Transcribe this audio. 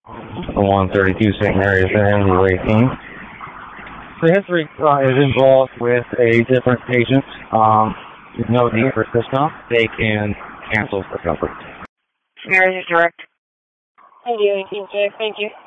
The 132 St. Mary's Henry 18. The history is involved with a different patient. There's no need for system. They can cancel for comfort. Mary's direct. Thank you, 18 Thank you.